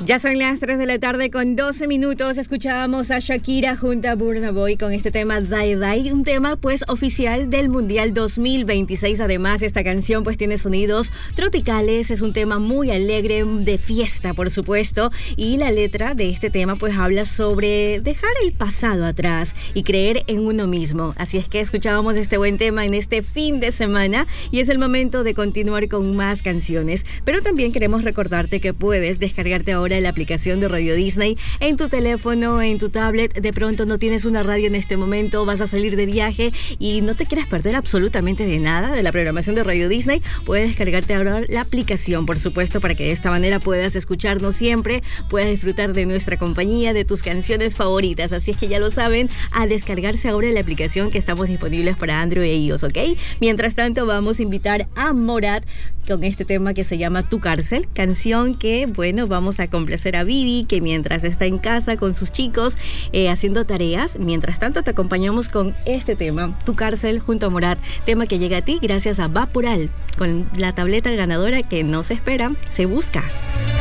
Ya son las 3 de la tarde con 12 minutos. Escuchábamos a Shakira junto a Burna Boy con este tema Die Die, un tema pues oficial del Mundial 2026. Además, esta canción pues tiene sonidos tropicales, es un tema muy alegre, de fiesta por supuesto, y la letra de este tema pues habla sobre dejar el pasado atrás y creer en uno mismo. Así es que escuchábamos este buen tema en este fin de semana y es el momento de continuar con más canciones. Pero también queremos recordarte que puedes descargarte ahora la aplicación de Radio Disney en tu teléfono, en tu tablet. De pronto no tienes una radio en este momento, vas a salir de viaje y no te quieres perder absolutamente de nada de la programación de Radio Disney. Puedes descargarte ahora la aplicación, por supuesto, para que de esta manera puedas escucharnos siempre, puedas disfrutar de nuestra compañía, de tus canciones favoritas. Así es que ya lo saben, a descargarse ahora la aplicación que estamos disponibles para Android e iOS, ¿ok? Mientras tanto, vamos a invitar a Morat con este tema que se llama Tu Cárcel, canción que, bueno, vamos a complacer a Vivi, que mientras está en casa con sus chicos haciendo tareas, mientras tanto te acompañamos con este tema, Tu Cárcel, junto a Morat, tema que llega a ti gracias a Vaporal, con la tableta ganadora que no se espera, se busca.